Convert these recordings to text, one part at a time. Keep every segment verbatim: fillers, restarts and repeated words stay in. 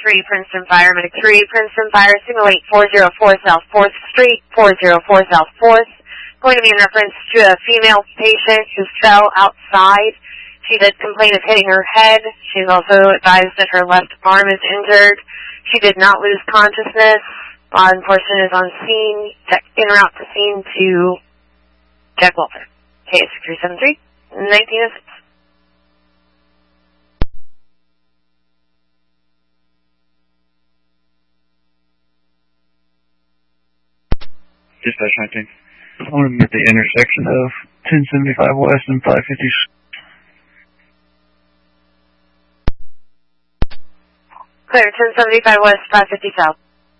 three, Princeton Fire, Medic three, Princeton Fire, signal eight four zero four South fourth Street, four zero four South fourth. Going to be in reference to a female patient who fell outside. She did complain of hitting her head. She's also advised that her left arm is injured. She did not lose consciousness. Law enforcement is on scene, check en route to scene to Jack Walter. K S three seven three, nineteen oh six. Dispatch nineteen. I want to be at the intersection of ten seventy-five West and five fifty. Clear, ten seventy-five West, five fifty South.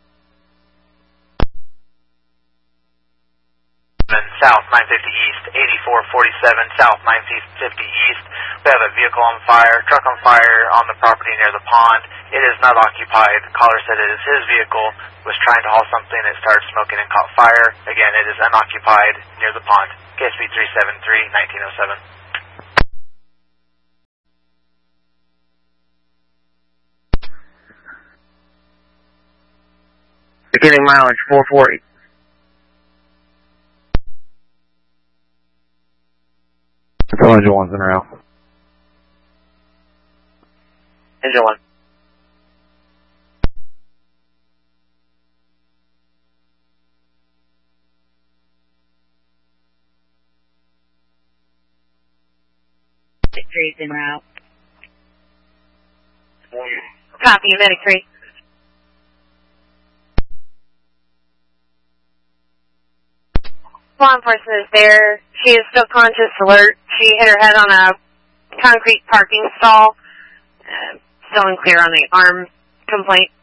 South, nine fifty East, eighty-four forty-seven South, nine fifty East. We have a vehicle on fire, truck on fire on the property near the pond. It is not occupied. The caller said it is his vehicle, was trying to haul something, it started smoking and caught fire. Again, it is unoccupied near the pond. K S B three seven three, nineteen oh seven. Beginning mileage four forty. Engine one's in route. Engine one. Three's en route. Copy, Medic three. Law enforcement is there. She is still conscious, alert. She hit her head on a concrete parking stall. Uh, still unclear on the arm complaint.